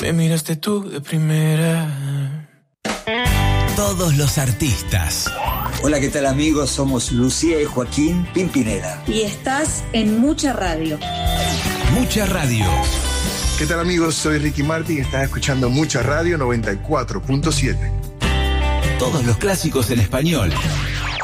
Me miraste tú de primera. Todos los artistas. Hola, ¿qué tal amigos? Somos Lucía y Joaquín Pimpinela. Y estás en Mucha Radio. Mucha Radio. ¿Qué tal amigos? Soy Ricky Martin y estás escuchando Mucha Radio 94.7. Todos los clásicos en español.